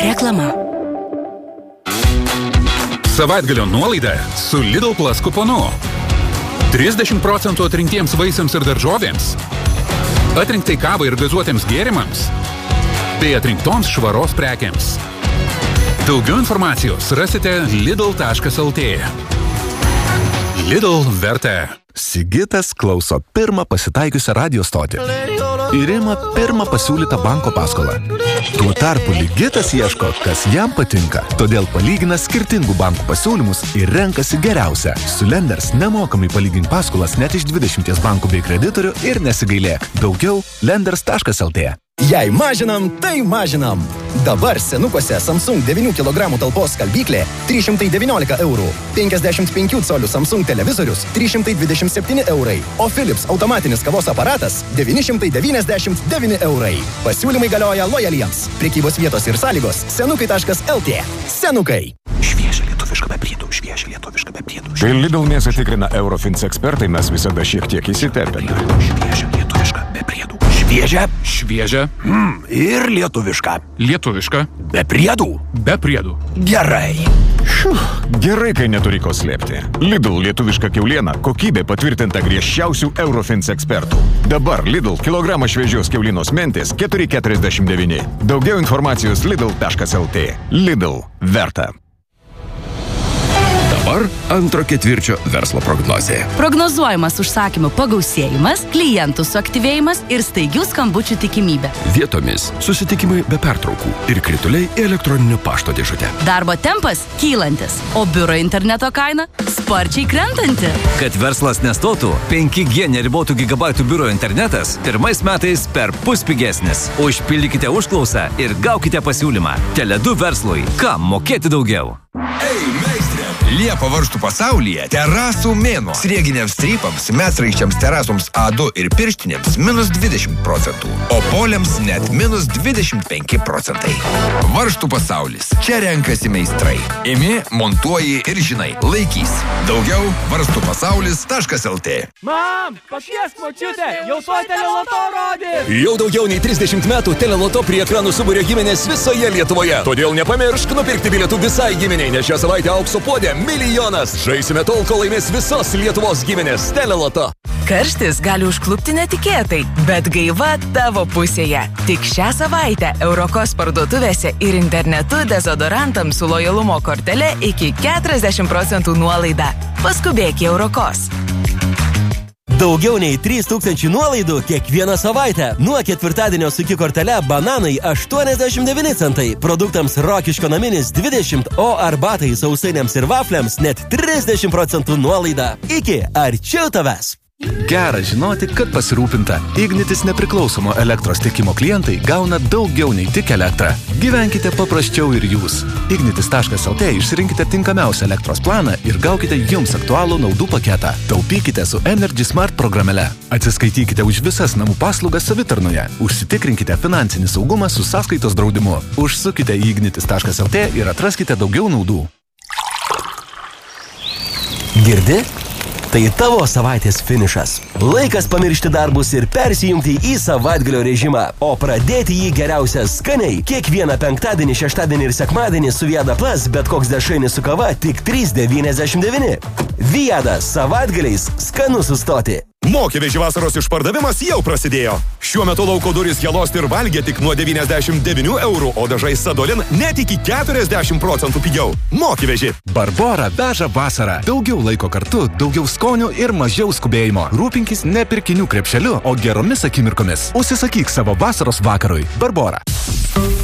Reklama. Savaitgalio nuolaida su Lidl Plus kuponu. 30% atrinktiems vaisiams ir daržovėms. Atrinktai kavai ir gazuotiems gėrimams. Bei atrinktoms švaros prekiams. Daugiau informacijos rasite lidl.lt. Lidl verta. Sigitas klauso pirmą pasitaikiusią radio stotį ir ima pirmą pasiūlytą banko paskolą. Tuo tarpu Ligitas ieško, kas jam patinka, todėl palygina skirtingų bankų pasiūlymus ir renkasi geriausią. Su Lenders nemokamai palygink paskolas net iš 20 bankų bei kreditorių ir nesigailėk. Daugiau lenders.lt. Jei mažinam, tai mažinam. Dabar senukuose Samsung 9 kg talpos skalbyklė 319 eurų, 55 colių Samsung televizorius 327 eurai, o Philips automatinis kavos aparatas 999 eurai. Pasiūlymai galioja lojaliems. Prekybos vietos ir sąlygos senukai.lt. Senukai. Šviežia lietuviška be priedų, šviežia lietuviška be priedų. Kai Lidl mėsą tikrina Eurofins ekspertai, mes visada šiek tiek įsiterpėme. Šviežia lietuviška be priedų. Šviežia. Ir lietuviška. Lietuviška. Be priedų. Be priedų. Gerai. Gerai, kai neturi ko slėpti. Lidl lietuviška kiauliena, kokybė patvirtinta griežčiausių Eurofins ekspertų. Dabar Lidl kilogramą šviežios kiaulinos mentės 4,49. Daugiau informacijos lidl.lt. Lidl verta. Dabar antro ketvirčio verslo prognozė. Prognozuojamas užsakymų pagausėjimas, klientų suaktyvėjimas ir staigių skambučių tikimybė. Vietomis susitikimai be pertraukų ir krituliai į elektroninio pašto dėžutę. Darbo tempas kylantis, o biuro interneto kaina sparčiai krentanti. Kad verslas nestotų, 5G neribotų gigabaitų biuro internetas pirmais metais per puspigesnis. Užpildykite užklausą ir gaukite pasiūlymą. Tele2 verslui. Kam mokėti daugiau? Liepa varžtų pasaulyje terasų mėnuo. Srieginiams strypams, medsraiščiams terasoms A2 ir pirštinėms -20%, o poliams net -25%. Varžtų pasaulis. Čia renkasi meistrai. Imi, montuoji ir žinai, laikys. Daugiau varstupasaulis.lt. Mam, pakviesk močiutę, jau to Teleloto rodys. Jau daugiau nei 30 metų Teleloto prie ekranų suburia giminės visoje Lietuvoje. Todėl nepamiršk nupirkti bilietų visai giminiai, nes šią savaitę aukso puodė milijonas. Žaisime tol, kol laimės visos Lietuvos giminės. Teleloto. Karštis gali užklupti netikėtai, bet gaiva tavo pusėje. Tik šią savaitę Eurokos parduotuvėse ir internetu dezodorantams su lojalumo kortele iki 40% nuolaida. Paskubėk į Eurokos. Daugiau nei 3000 nuolaidų kiekvieną savaitę. Nuo ketvirtadienio su kortele bananai 89 centai, produktams Rokiškio naminis 20, o arbatai, sausainiams ir vafliams net 30% nuolaida. Iki arčiau tavęs. Gera žinoti, kad pasirūpinta. Ignitis nepriklausomo elektros tiekimo klientai gauna daugiau nei tik elektrą. Gyvenkite paprasčiau ir jūs. Ignitis.lt išsirinkite tinkamiausią elektros planą ir gaukite jums aktualų naudų paketą. Taupykite su Energy Smart programėle. Atsiskaitykite už visas namų paslaugas savitarnoje. Užsitikrinkite finansinį saugumą su sąskaitos draudimu. Užsukite į ignitis.lt ir atraskite daugiau naudų. Girdi? Tai tavo savaitės finišas. Laikas pamiršti darbus ir persijungti į savaitgalio režimą, o pradėti jį geriausia skaniai. Kiekvieną penktadienį, šeštadienį ir sekmadienį su Viada Plus bet koks dešrainis su kava tik 3,99. Viada savaitgaliais skanu sustoti. Mokyveži vasaros išpardavimas jau prasidėjo. Šiuo metu lauko durys Jelost ir Valgė tik nuo 99 eurų, o dažai Sadolin net iki 40% pigiau. Mokyveži. Barbora veža vasarą. Daugiau laiko kartu, daugiau skonių ir mažiau skubėjimo. Rūpinkis ne pirkinių krepšeliu, o geromis akimirkomis. Užsisakyk savo vasaros vakarui. Barbora.